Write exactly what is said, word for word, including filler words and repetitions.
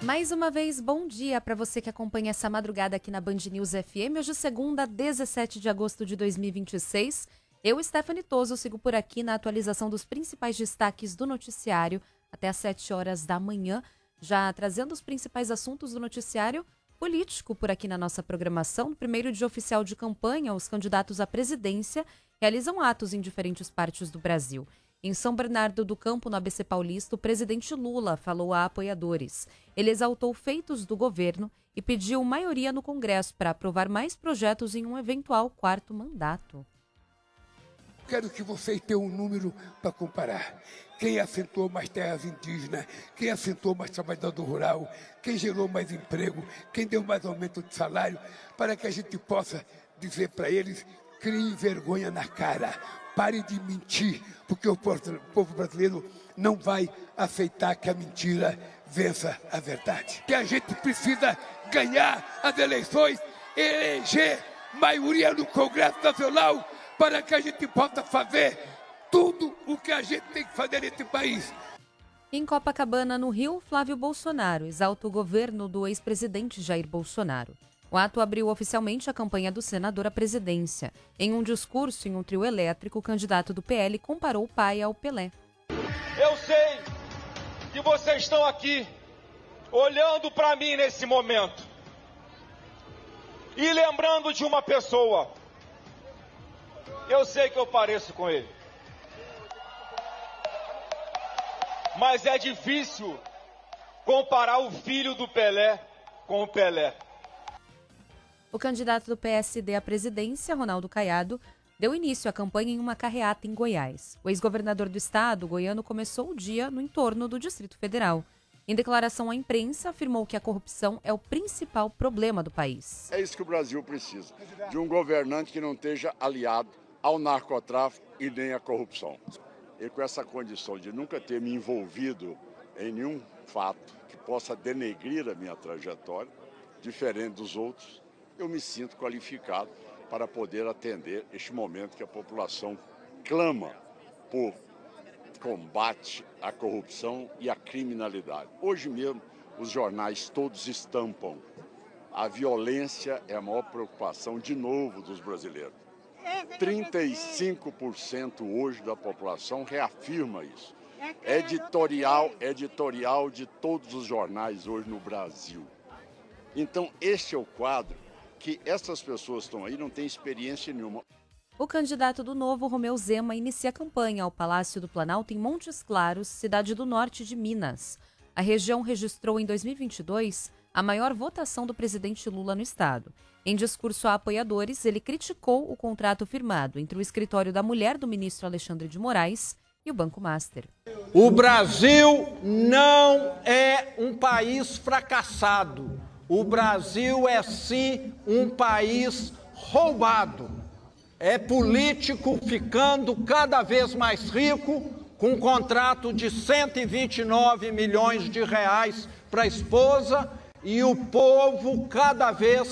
Mais uma vez, bom dia para você que acompanha essa madrugada aqui na Band News F M. Hoje, segunda, dezessete de agosto de dois mil e vinte e seis. Eu, Stephanie Toso, sigo por aqui na atualização dos principais destaques do noticiário até às sete horas da manhã, já trazendo os principais assuntos do noticiário político por aqui na nossa programação. No primeiro dia oficial de campanha, os candidatos à presidência realizam atos em diferentes partes do Brasil. Em São Bernardo do Campo, no A B C Paulista, o presidente Lula falou a apoiadores. Ele exaltou feitos do governo e pediu maioria no Congresso para aprovar mais projetos em um eventual quarto mandato. Quero que vocês tenham um número para comparar. Quem assentou mais terras indígenas, quem assentou mais trabalhador rural, quem gerou mais emprego, quem deu mais aumento de salário, para que a gente possa dizer para eles: criem vergonha na cara. Pare de mentir, porque o povo brasileiro não vai aceitar que a mentira vença a verdade. Que a gente precisa ganhar as eleições, eleger maioria no Congresso Nacional, para que a gente possa fazer tudo o que a gente tem que fazer nesse país. Em Copacabana, no Rio, Flávio Bolsonaro exalta o governo do ex-presidente Jair Bolsonaro. O ato abriu oficialmente a campanha do senador à presidência. Em um discurso em um trio elétrico, o candidato do P L comparou o pai ao Pelé. Eu sei que vocês estão aqui olhando para mim nesse momento e lembrando de uma pessoa. Eu sei que eu pareço com ele, mas é difícil comparar o filho do Pelé com o Pelé. O candidato do P S D à presidência, Ronaldo Caiado, deu início à campanha em uma carreata em Goiás. O ex-governador do estado, goiano, começou o dia no entorno do Distrito Federal. Em declaração à imprensa, afirmou que a corrupção é o principal problema do país. É isso que o Brasil precisa, de um governante que não esteja aliado ao narcotráfico e nem à corrupção. E com essa condição de nunca ter me envolvido em nenhum fato que possa denegrir a minha trajetória, diferente dos outros, eu me sinto qualificado para poder atender este momento que a população clama por combate à corrupção e à criminalidade. Hoje mesmo, os jornais todos estampam: a violência é a maior preocupação, de novo, dos brasileiros. trinta e cinco por cento hoje da população reafirma isso. Editorial, editorial de todos os jornais hoje no Brasil. Então, este é o quadro que essas pessoas estão aí, não têm experiência nenhuma. O candidato do Novo, Romeu Zema, inicia a campanha ao Palácio do Planalto em Montes Claros, cidade do norte de Minas. A região registrou em dois mil e vinte e dois a maior votação do presidente Lula no estado. Em discurso a apoiadores, ele criticou o contrato firmado entre o escritório da mulher do ministro Alexandre de Moraes e o Banco Master. O Brasil não é um país fracassado. O Brasil é, sim, um país roubado. É político ficando cada vez mais rico, com um contrato de cento e vinte e nove milhões de reais para a esposa, e o povo cada vez